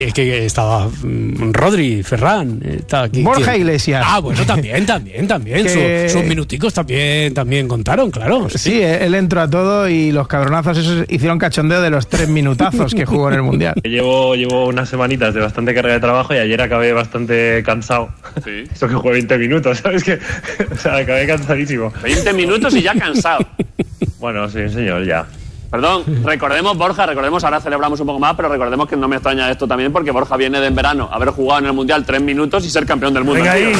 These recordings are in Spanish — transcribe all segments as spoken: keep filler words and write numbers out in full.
Es que estaba um, Rodri, Ferran, estaba aquí. Borja Iglesias. Ah, bueno, también, también, también. Que... Sus, sus minuticos también, también contaron, claro. Sí, sí, él entró a todo y los cabronazos esos hicieron cachondeo de los tres minutazos que jugó en el Mundial. Llevo, llevo unas semanitas de bastante carga de trabajo y ayer acabé bastante cansado. Sí. Eso que jugué veinte minutos, ¿sabes? Que, o sea, acabé cansadísimo. veinte minutos y ya cansado. Bueno, sí, señor, ya. Perdón, recordemos, Borja, recordemos, ahora celebramos un poco más, pero recordemos que no me extraña esto también porque Borja viene de en verano haber jugado en el Mundial tres minutos y ser campeón del mundo. Venga ahí.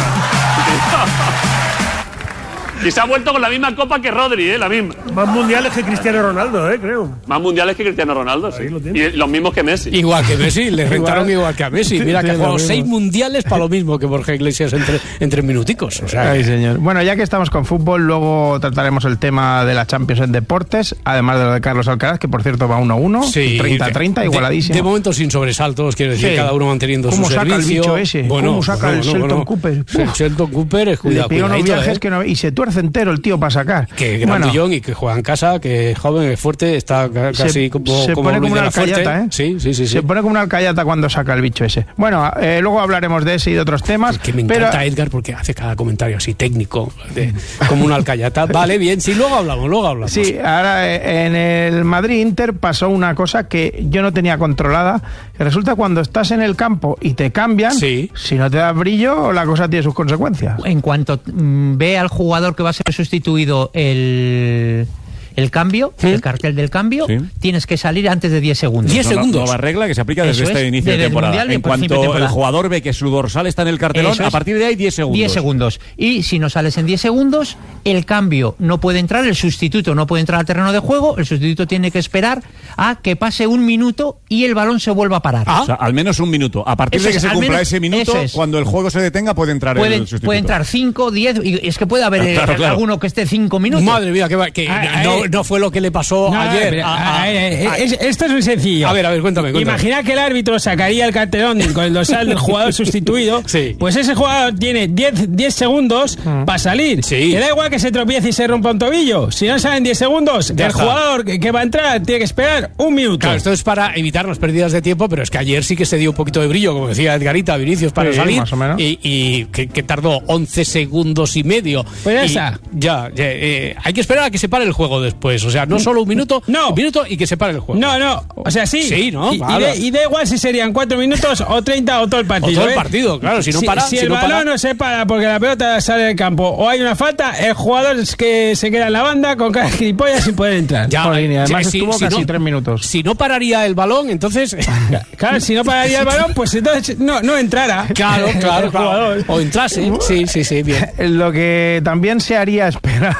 Y se ha vuelto con la misma copa que Rodri, ¿eh? La misma. Más mundiales que Cristiano Ronaldo, ¿eh? Creo. Más mundiales que Cristiano Ronaldo, sí. Lo y los mismos que Messi. Igual que Messi, le rentaron igual, igual que a Messi. Mira sí, que ha jugado seis mismo. mundiales para lo mismo que Borja Iglesias entre, entre minuticos. O sea, Ay, señor. Bueno, ya que estamos con fútbol, luego trataremos el tema de la Champions en deportes, además de lo de Carlos Alcaraz, que por cierto va uno a uno, sí, treinta a treinta, igualadísimo. De, de momento sin sobresaltos, quiero decir, sí. Cada uno manteniendo su servicio. ¿Cómo saca el bicho ese? Bueno, ¿Cómo saca bueno, el bueno, Shelton bueno. Cooper? El Shelton Cooper es cuidado, Le pega unos viajes ¿eh? que no, y se tuerce entero el tío para sacar. Que grandillón bueno, y que juega en casa, que es joven, es fuerte, está casi se, como, se como pone Luis como una alcayata, ¿eh? Sí, sí, sí, sí. Se pone como una alcayata cuando saca el bicho ese. Bueno, eh, luego hablaremos de ese y de otros temas. Que me pero... encanta Edgar porque hace cada comentario así técnico, de, como una alcayata. Vale, bien, sí, luego hablamos, luego hablamos. Sí, ahora eh, en el Madrid-Inter pasó una cosa que yo no tenía controlada, que resulta cuando estás en el campo y te cambian, sí. Si no te das brillo, la cosa tiene sus consecuencias. En cuanto mm, ve al jugador que va a ser sustituido el... el cambio, ¿sí? El cartel del cambio, sí. Tienes que salir antes de diez segundos. diez segundos. Nueva regla que se aplica desde Eso este es, inicio de temporada. Mundial, en cuanto temporada. El jugador ve que su dorsal está en el cartelón, Eso a es. partir de ahí diez segundos. diez segundos. Y si no sales en diez segundos, el cambio no puede entrar, el sustituto no puede entrar al terreno de juego, el sustituto tiene que esperar a que pase un minuto y el balón se vuelva a parar. Ah. O sea, al menos un minuto. A partir eso de que es, se cumpla menos, ese minuto, es. Cuando el juego se detenga, puede entrar puede, el sustituto. Puede entrar cinco, diez, y es que puede haber claro, eh, claro. alguno que esté cinco minutos. Madre mía, que, va, que ah, no, eh, no fue lo que le pasó no, ayer. Pero, a, a, a, a, a, es, esto es muy sencillo. A ver, a ver, cuéntame, cuéntame. Imagina que el árbitro sacaría el cartelón con el dorsal del jugador sustituido. Sí. Pues ese jugador tiene diez segundos mm. para salir. Sí. Le da igual que se tropiece y se rompa un tobillo. Si no salen diez segundos, ya el está. jugador que, que va a entrar tiene que esperar un minuto. Claro, esto es para evitar las pérdidas de tiempo, pero es que ayer sí que se dio un poquito de brillo, como decía Edgarita, Vinicius, para sí, salir. Más o menos. Y, y que, que tardó once segundos y medio. Pues ya y está. Ya, ya eh, hay que esperar a que se pare el juego después. O sea, no solo un minuto, no. un minuto y que se pare el juego. No, no. O sea, sí. Sí, ¿no? Y, Vale. y, de, y da igual si serían cuatro minutos o treinta o todo el partido. O todo el ¿eh? partido, claro. Si no para. Si, si el no balón para... no se para porque la pelota sale del campo o hay una falta, el jugador es que se queda en la banda con cara de gilipollas sin poder entrar. Ya, Jolín, y además ya, si, estuvo si casi no, tres minutos. Si no pararía el balón, entonces. Claro, si no pararía el balón, pues entonces no, no entrara. Claro, claro, el claro. jugador. O entrase. Sí, sí, sí, bien. Lo que también se haría esperar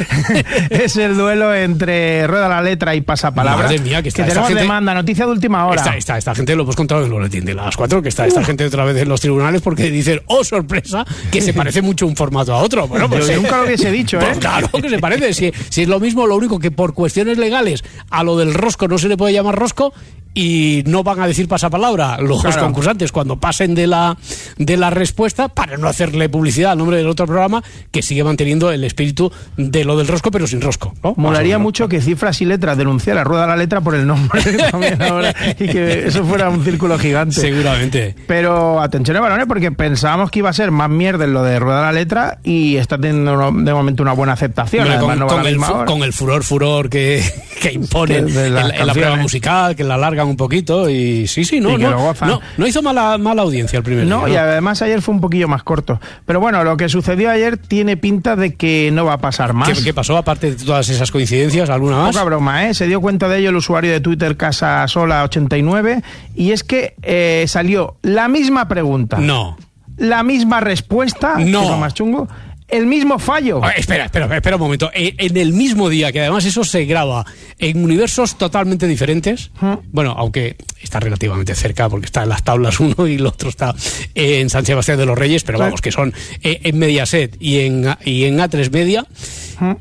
es el duelo entre Rueda la Letra y Pasapalabra. Madre mía, que está que esta tenemos gente... demanda, noticia de última hora. Esta, esta, esta gente lo hemos contado en el boletín de las cuatro, que está esta uh. gente otra vez en los tribunales porque dicen, oh, sorpresa, que se parece mucho un formato a otro. Bueno, pues Yo eh, nunca lo hubiese dicho, ¿eh? Pues claro que se parece. Si, si es lo mismo, lo único que por cuestiones legales a lo del rosco no se le puede llamar rosco y no van a decir pasapalabra los claro. concursantes cuando pasen de la de la respuesta para no hacerle publicidad al nombre del otro programa que sigue manteniendo el espíritu de lo del rosco pero sin rosco, ¿no? Molaría mucho que Cifras y Letras denunciara Rueda la Letra por el nombre también ahora, y que eso fuera un círculo gigante. Seguramente. Pero atención, balones, porque pensábamos que iba a ser más mierda en lo de Rueda la Letra y está teniendo de momento una buena aceptación. Bueno, Además, con, no con, la el, misma con el furor furor que, que imponen de, de en, en la prueba musical, que la alargan un poquito y sí, sí, no, y que no, lo gozan. no, no hizo mala, mala audiencia el primer no, día. No, y además ayer fue un poquillo más corto. Pero bueno, lo que sucedió ayer tiene pinta de que no va a pasar más. ¿Qué, qué pasó aparte de todas esas coincidencias? ¿Alguna más? Poca broma, ¿eh? Se dio cuenta de ello el usuario de Twitter Casasola ochenta y nueve y es que eh, salió la misma pregunta. No. La misma respuesta. No. Que es lo más chungo. El mismo fallo. Ah, espera, espera, espera un momento. En, en el mismo día, que además eso se graba en universos totalmente diferentes, ¿Mm? Bueno, aunque está relativamente cerca porque está en las tablas uno y el otro está en San Sebastián de los Reyes, pero vamos, que son eh, en Mediaset y en, y en A tres Media, ¿Mm?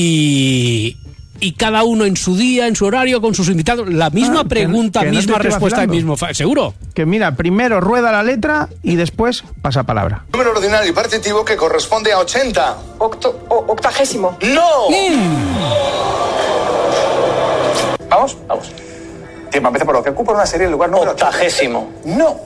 y... y cada uno en su día, en su horario, con sus invitados, la misma ah, pregunta, que, que misma no respuesta y mismo fa- ¿seguro? Que mira, primero Rueda la Letra y después Pasapalabra. Número ordinario y partitivo que corresponde a ochenta. Octo, o, octagésimo. ¡No! Mm. Vamos, vamos. Que para empezar por lo que ocupa una serie el lugar número octagésimo. No.